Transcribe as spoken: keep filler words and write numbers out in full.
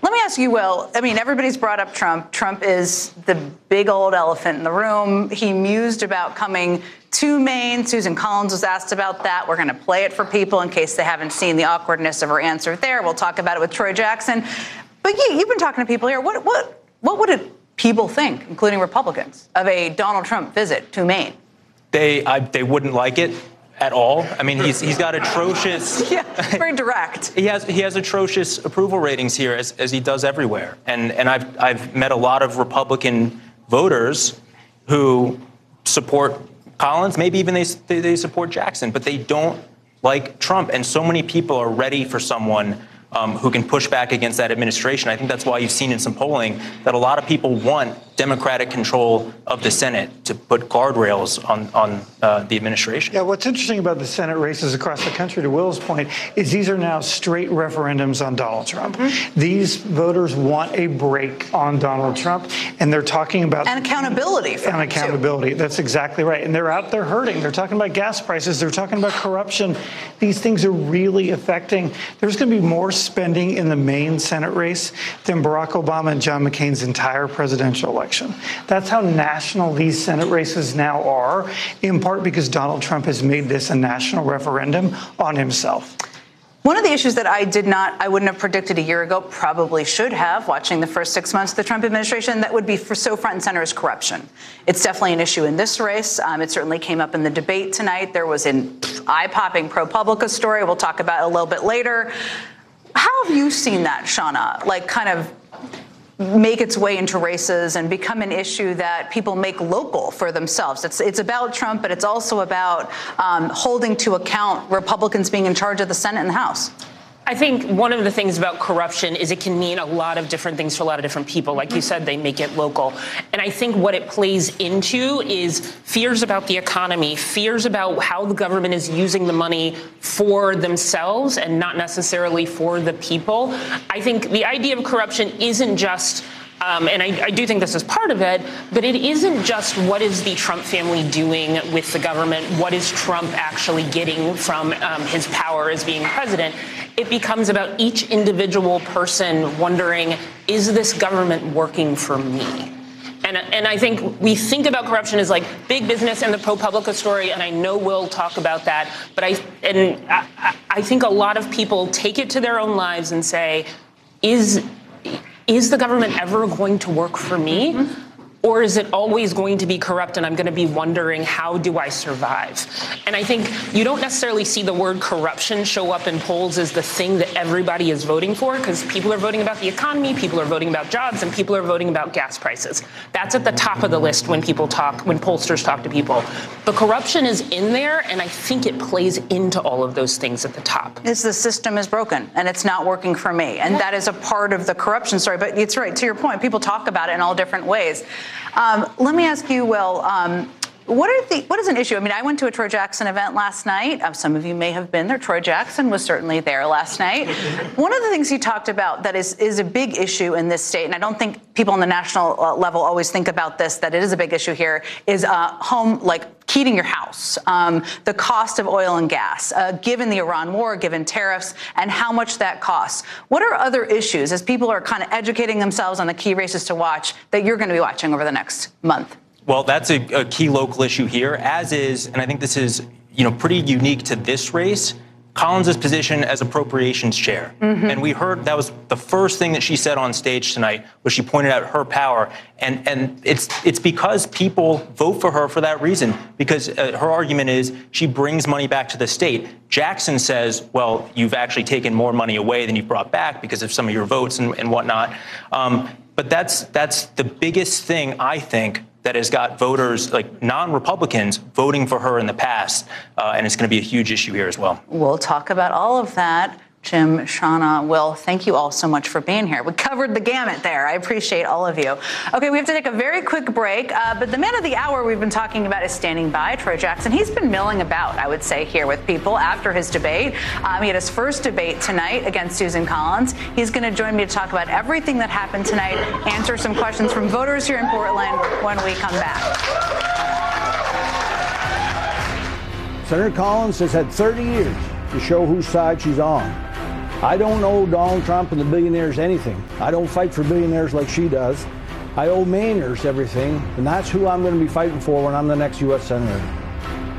Let me ask you, Will, I mean, everybody's brought up Trump. Trump is the big old elephant in the room. He mused about coming to Maine. Susan Collins was asked about that. We're going to play it for people in case they haven't seen the awkwardness of her answer there. We'll talk about it with Troy Jackson. But you, you've been talking to people here. What, what, what would it, people think, including Republicans, of a Donald Trump visit to Maine? They, I, they wouldn't like it at all. I mean, he's he's got atrocious. Yeah, very direct. he has he has atrocious approval ratings here, as as he does everywhere. And and I've I've met a lot of Republican voters who support Collins. Maybe even they they, they support Jackson, but they don't like Trump. And so many people are ready for someone Um, who can push back against that administration. I think that's why you've seen in some polling that a lot of people want Democratic control of the Senate to put guardrails on, on uh, the administration. Yeah, what's interesting about the Senate races across the country, to Will's point, is these are now straight referendums on Donald Trump. Mm-hmm. These voters want a break on Donald Trump, and they're talking about— And accountability. For and accountability. Too. That's exactly right. And they're out there hurting. They're talking about gas prices. They're talking about corruption. These things are really affecting— There's going to be more spending in the Maine Senate race than Barack Obama and John McCain's entire presidential election. That's how national these Senate races now are, in part because Donald Trump has made this a national referendum on himself. One of the issues that I did not, I wouldn't have predicted a year ago, probably should have, watching the first six months of the Trump administration, that would be for so front and center is corruption. It's definitely an issue in this race. Um, it certainly came up in the debate tonight. There was an eye-popping ProPublica story we'll talk about a little bit later. How have you seen that, Shawna, like kind of make its way into races and become an issue that people make local for themselves? It's it's about Trump, but it's also about um, holding to account Republicans being in charge of the Senate and the House. I think one of the things about corruption is it can mean a lot of different things to a lot of different people. Like you said, they make it local. And I think what it plays into is fears about the economy, fears about how the government is using the money for themselves and not necessarily for the people. I think the idea of corruption isn't just Um, and I, I do think this is part of it, but it isn't just what is the Trump family doing with the government, what is Trump actually getting from um, his power as being president. It becomes about each individual person wondering, is this government working for me? And, and I think we think about corruption as like big business and the ProPublica story, and I know we'll talk about that, but I, and I, I think a lot of people take it to their own lives and say, is... Is the government ever going to work for me? Mm-hmm. Or is it always going to be corrupt and I'm going to be wondering, how do I survive? And I think you don't necessarily see the word corruption show up in polls as the thing that everybody is voting for, because people are voting about the economy, people are voting about jobs, and people are voting about gas prices. That's at the top of the list when people talk, when pollsters talk to people. The corruption is in there, and I think it plays into all of those things at the top. Is the system is broken and it's not working for me. And that is a part of the corruption story. But it's right, to your point, people talk about it in all different ways. Um, let me ask you, Will, um, what are the, what is an issue? I mean, I went to a Troy Jackson event last night. Um, some of you may have been there. Troy Jackson was certainly there last night. One of the things he talked about that is, is a big issue in this state, and I don't think people on the national uh, level always think about this, that it is a big issue here, is uh, home, like heating your house, um, the cost of oil and gas, uh, given the Iran war, given tariffs, and how much that costs. What are other issues, as people are kind of educating themselves on the key races to watch, that you're going to be watching over the next month? Well, that's a, a key local issue here, as is, and I think this is, you know, pretty unique to this race, Collins' position as appropriations chair. Mm-hmm. And we heard that was the first thing that she said on stage tonight, was she pointed out her power. And and it's it's because people vote for her for that reason, because uh, her argument is she brings money back to the state. Jackson says, well, you've actually taken more money away than you've brought back because of some of your votes and, and whatnot. Um, but that's that's the biggest thing, I think, that has got voters, like non-Republicans, voting for her in the past. Uh, and it's going to be a huge issue here as well. We'll talk about all of that. Jim, Shawna, Will, thank you all so much for being here. We covered the gamut there. I appreciate all of you. Okay, we have to take a very quick break, uh, but the man of the hour we've been talking about is standing by, Troy Jackson. He's been milling about, I would say, here with people after his debate. Um, he had his first debate tonight against Susan Collins. He's going to join me to talk about everything that happened tonight, answer some questions from voters here in Portland when we come back. Senator Collins has had thirty years to show whose side she's on. I don't owe Donald Trump and the billionaires anything. I don't fight for billionaires like she does. I owe Mainers everything, and that's who I'm going to be fighting for when I'm the next U S Senator.